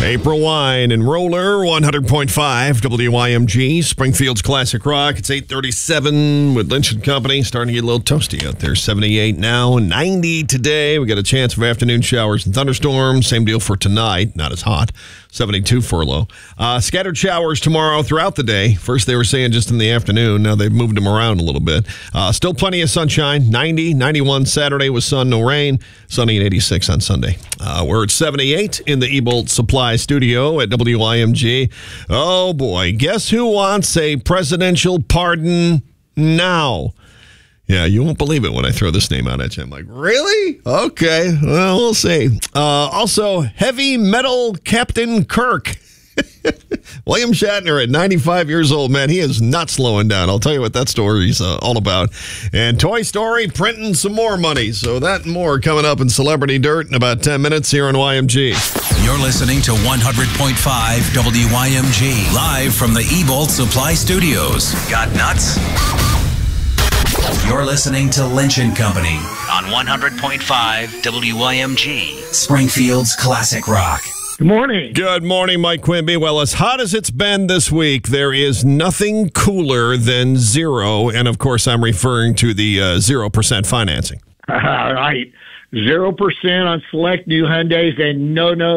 April Wine and Roller, 100.5 WYMG, Springfield's Classic Rock. It's 8:37 with Lynch & Company. Starting to get a little toasty out there. 78 now, 90 today. We got a chance of afternoon showers and thunderstorms. Same deal for tonight. Not as hot. 72 for a low. Scattered showers tomorrow throughout the day. First they were saying just in the afternoon. Now they've moved them around a little bit. Still plenty of sunshine. 90, 91 Saturday with sun, no rain. Sunny and 86 on Sunday. We're at 78 in the Ebolt Supply Studio at WYMG. Oh boy, guess who wants a presidential pardon now? Yeah, you won't believe it when I throw this name out at you. I'm like, really? Okay, well, we'll see. Also, heavy metal Captain Kirk. William Shatner at 95 years old, man, he is not slowing down. I'll tell you what that story's all about. And Toy Story printing some more money. So that and more coming up in Celebrity Dirt in about 10 minutes here on YMG. You're listening to 100.5 WYMG, live from the Ebolt Supply Studios. Got nuts? You're listening to Lynch & Company on 100.5 WYMG, Springfield's Classic Rock. Good morning. Good morning, Mike Quimby. Well, as hot as it's been this week, there is nothing cooler than zero. And, of course, I'm referring to the 0% financing. All right. 0% on select new Hyundais and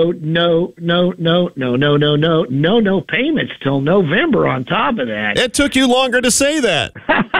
no payments till November on top of that. It took you longer to say that.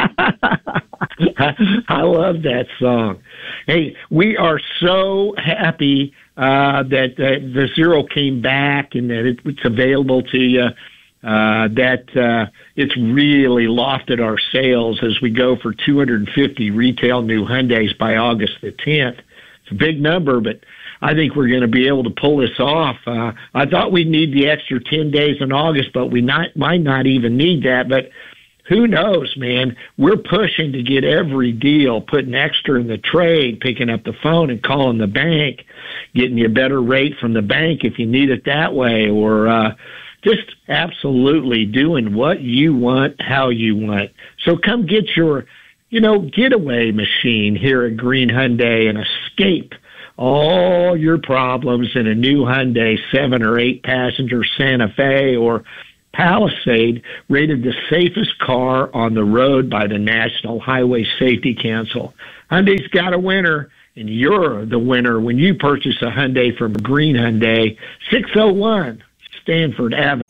I love that song. Hey, we are so happy that the zero came back and that it's available to you, that it's really lofted our sales as we go for 250 retail new Hyundais by August the 10th. It's a big number, but I think we're going to be able to pull this off. I thought we'd need the extra 10 days in August, but we might not even need that. But who knows, man? We're pushing to get every deal, putting extra in the trade, picking up the phone and calling the bank, getting you a better rate from the bank if you need it that way, or just absolutely doing what you want, how you want. So come get your, getaway machine here at Green Hyundai and escape all your problems in a new Hyundai 7 or 8 passenger Santa Fe or Palisade, rated the safest car on the road by the National Highway Safety Council. Hyundai's got a winner, and you're the winner when you purchase a Hyundai from Green Hyundai, 601 Stanford Avenue.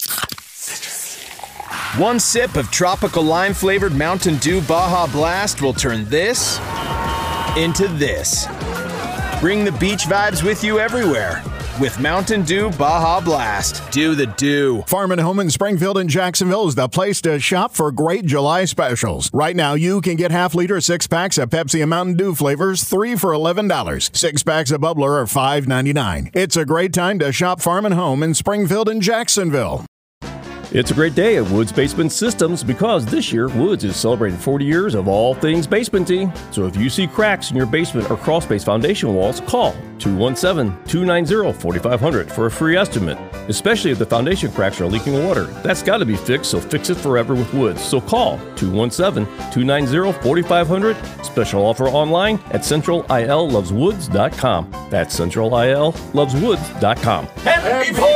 One sip of tropical lime-flavored Mountain Dew Baja Blast will turn this into this. Bring the beach vibes with you everywhere with Mountain Dew Baja Blast. Do the do. Farm and Home in Springfield and Jacksonville is the place to shop for great July specials. Right now, you can get half-liter 6-packs of Pepsi and Mountain Dew flavors, 3 for $11. 6-packs of Bubbler are $5.99. It's a great time to shop Farm and Home in Springfield and Jacksonville. It's a great day at Woods Basement Systems because this year Woods is celebrating 40 years of all things basementy. So if you see cracks in your basement or crawl space foundation walls, call 217-290-4500 for a free estimate. Especially if the foundation cracks are leaking water. That's got to be fixed, so fix it forever with Woods. So call 217-290-4500. Special offer online at centralilloveswoods.com. That's centralilloveswoods.com. And before